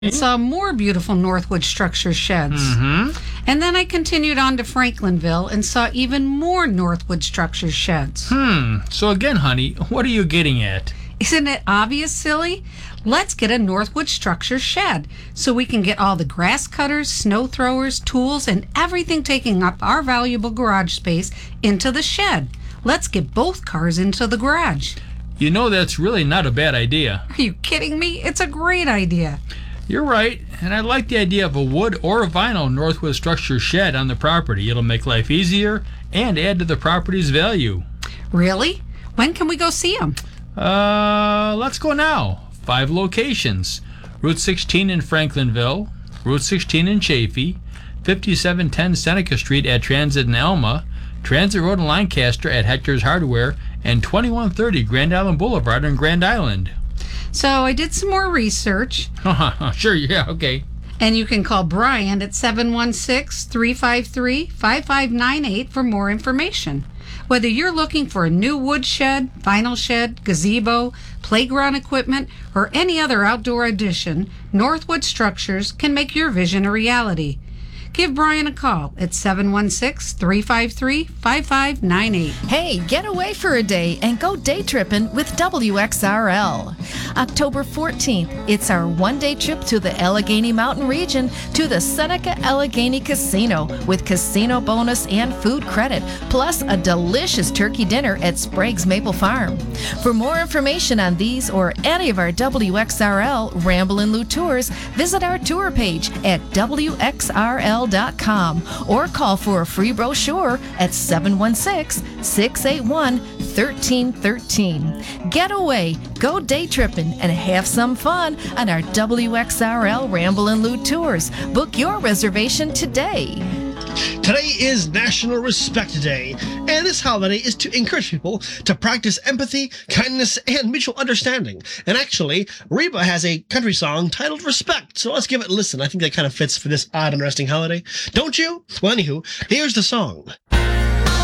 Saw more beautiful Northwood Structure sheds. And then I continued on to Franklinville and saw even more Northwood Structure sheds. So again, honey, what are you getting at? Isn't it obvious, silly? Let's get a Northwood Structure shed so we can get all the grass cutters, snow throwers, tools, and everything taking up our valuable garage space into the shed. Let's get both cars into the garage. You know that's really not a bad idea. Are you kidding me? It's a great idea. You're right, and I like the idea of a wood or a vinyl Northwood Structure shed on the property. It'll make life easier and add to the property's value. Really? When can we go see them? Let's go now. 5 locations. Route 16 in Franklinville, Route 16 in Chaffee, 5710 Seneca Street at Transit in Elma, Transit Road in Lancaster at Hector's Hardware, and 2130 Grand Island Boulevard in Grand Island. So I did some more research. Sure, yeah, okay. And you can call Brian at 716-353-5598 for more information. Whether you're looking for a new wood shed, vinyl shed, gazebo, playground equipment, or any other outdoor addition, Northwood Structures can make your vision a reality. Give Brian a call at 716-353-5598. Hey, get away for a day and go day tripping with WXRL. October 14th, it's our one-day trip to the Allegheny Mountain region to the Seneca Allegheny Casino with casino bonus and food credit, plus a delicious turkey dinner at Sprague's Maple Farm. For more information on these or any of our WXRL Ramblin' Lou tours, visit our tour page at WXRL.com or call for a free brochure at 716-681-1313. Get away, go day tripping, and have some fun on our WXRL Ramblin' Lou tours. Book your reservation today. Today is National Respect Day, and this holiday is to encourage people to practice empathy, kindness, and mutual understanding. And actually, Reba has a country song titled Respect, so let's give it a listen. I think that kind of fits for this odd and interesting holiday. Don't you? Well, anywho, here's the song.